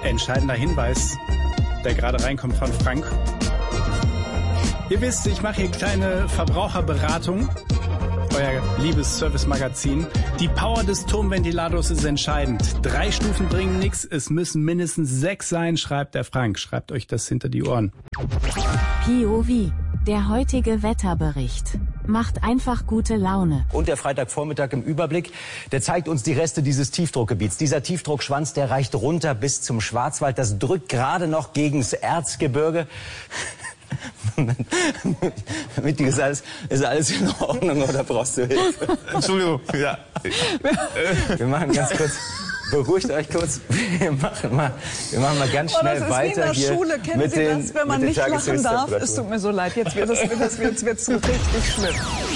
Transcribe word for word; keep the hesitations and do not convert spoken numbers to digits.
Entscheidender Hinweis, der gerade reinkommt von Frank. Ihr wisst, ich mache hier kleine Verbraucherberatung. Euer liebes Service-Magazin. Die Power des Turmventilators ist entscheidend. Drei Stufen bringen nichts. Es müssen mindestens sechs sein, schreibt der Frank. Schreibt euch das hinter die Ohren. P O V, der heutige Wetterbericht. Macht einfach gute Laune. Und der Freitagvormittag im Überblick, der zeigt uns die Reste dieses Tiefdruckgebiets. Dieser Tiefdruckschwanz, der reicht runter bis zum Schwarzwald. Das drückt gerade noch gegens Erzgebirge. Mit dir ist alles, ist alles in Ordnung oder brauchst du Hilfe? Entschuldigung, ja. Wir machen ganz kurz, beruhigt euch kurz, wir machen mal, wir machen mal ganz schnell oh, weiter das ist wie in der hier. Schule. Kennen mit Sie den, das, wenn man mit nicht lachen darf? Es tut mir so leid, jetzt wird es, jetzt wird's, wird's richtig schlimm.